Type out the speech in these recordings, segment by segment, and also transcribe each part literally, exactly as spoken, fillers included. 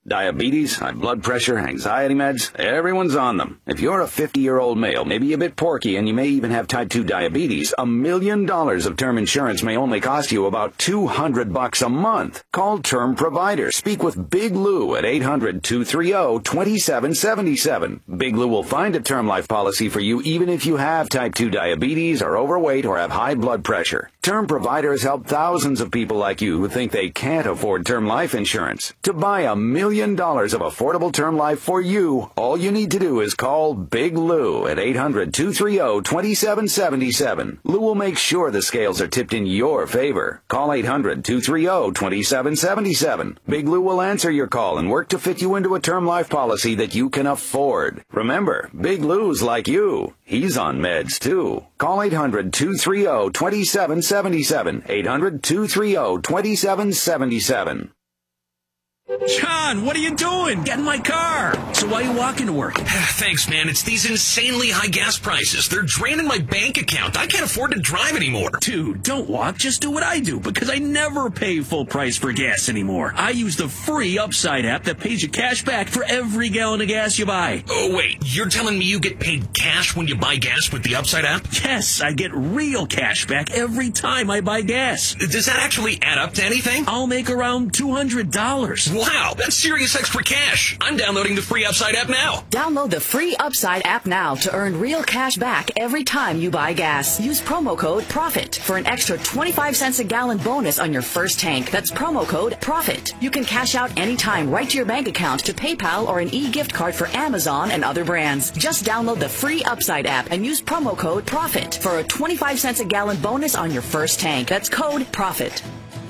Diabetes, high blood pressure, anxiety meds, everyone's on them. If you're a fifty-year-old male, maybe a bit porky, and you may even have type two diabetes, a million dollars of term insurance may only cost you about two hundred bucks a month. Call Term Provider. Speak with Big Lou at eight hundred, two three zero, two seven seven seven. Big Lou will find a term life policy for you even if you have type two diabetes, are overweight, or have high blood pressure. Term Provider has helped thousands of people like you who think they can't afford term life insurance. To buy a million dollars of affordable term life for you, all you need to do is call Big Lou at eight hundred, two three zero, two seven seven seven. Lou will make sure the scales are tipped in your favor. Call eight hundred, two three zero, two seven seven seven. Big Lou will answer your call and work to fit you into a term life policy that you can afford. Remember, Big Lou's like you. He's on meds, too. Call eight hundred, two three zero, two seven seven seven. eight hundred, two three zero, two seven seven seven. John, what are you doing? Get in my car. So why are you walking to work? Thanks, man. It's these insanely high gas prices. They're draining my bank account. I can't afford to drive anymore. Dude, don't walk. Just do what I do, because I never pay full price for gas anymore. I use the free Upside app that pays you cash back for every gallon of gas you buy. Oh, wait. You're telling me you get paid cash when you buy gas with the Upside app? Yes, I get real cash back every time I buy gas. Does that actually add up to anything? I'll make around two hundred dollars. Wow, that's serious extra cash. I'm downloading the free Upside app now. Download the free Upside app now to earn real cash back every time you buy gas. Use promo code PROFIT for an extra twenty-five cents a gallon bonus on your first tank. That's promo code PROFIT. You can cash out anytime right to your bank account, to PayPal, or an e-gift card for Amazon and other brands. Just download the free Upside app and use promo code PROFIT for a twenty-five cents a gallon bonus on your first tank. That's code PROFIT.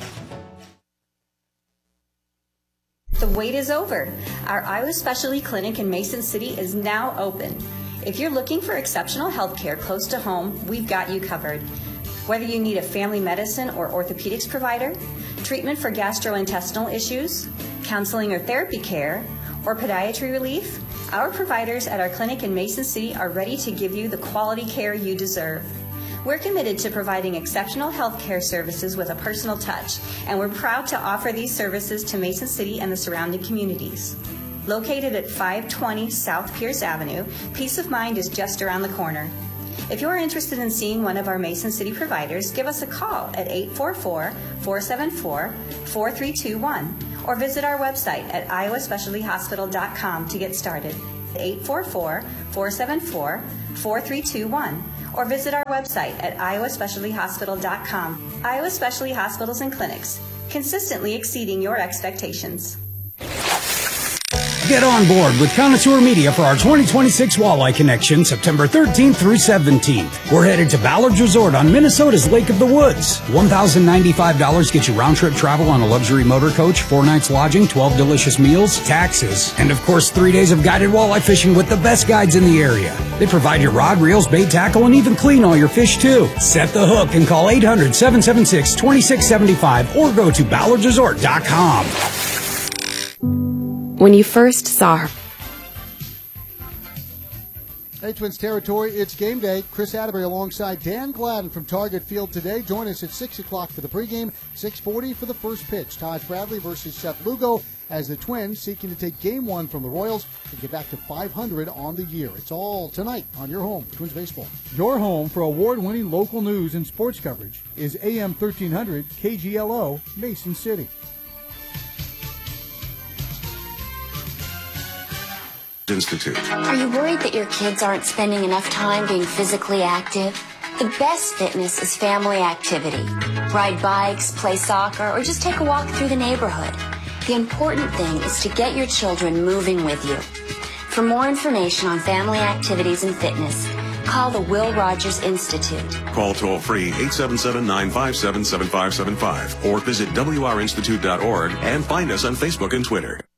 The wait is over. Our Iowa Specialty Clinic in Mason City is now open. If you're looking for exceptional health care close to home, we've got you covered. Whether you need a family medicine or orthopedics provider, treatment for gastrointestinal issues, counseling or therapy care, or podiatry relief, our providers at our clinic in Mason City are ready to give you the quality care you deserve. We're committed to providing exceptional health care services with a personal touch, and we're proud to offer these services to Mason City and the surrounding communities. Located at five twenty South Pierce Avenue, peace of mind is just around the corner. If you're interested in seeing one of our Mason City providers, give us a call at eight four four, four seven four, four three two one or visit our website at iowa specialty hospital dot com to get started. eight four four, four seven four, four three two one or visit our website at iowa specialty hospital dot com. Iowa Specialty Hospitals and Clinics, consistently exceeding your expectations. Get on board with Connoisseur Media for our twenty twenty-six Walleye Connection, September thirteenth through seventeenth. We're headed to Ballard's Resort on Minnesota's Lake of the Woods. one thousand ninety-five dollars gets you round-trip travel on a luxury motor coach, four nights lodging, twelve delicious meals, taxes, and of course three days of guided walleye fishing with the best guides in the area. They provide your rod, reels, bait, tackle, and even clean all your fish too. Set the hook and call eight hundred, seven seven six, two six seven five or go to ballards resort dot com. When you first saw her. Hey, Twins territory, it's game day. Chris Atterbury alongside Dan Gladden from Target Field today. Join us at six o'clock for the pregame, six forty for the first pitch. Taj Bradley versus Seth Lugo as the Twins seeking to take game one from the Royals and get back to five hundred on the year. It's all tonight on your home for Twins Baseball. Your home for award-winning local news and sports coverage is A M thirteen hundred K G L O, Mason City. Institute. Are you worried that your kids aren't spending enough time being physically active? The best fitness is family activity. Ride bikes, play soccer, or just take a walk through the neighborhood. The important thing is to get your children moving with you. For more information on family activities and fitness, call the Will Rogers Institute. Call toll-free eight seven seven, nine five seven, seven five seven five or visit W R institute dot org and find us on Facebook and Twitter.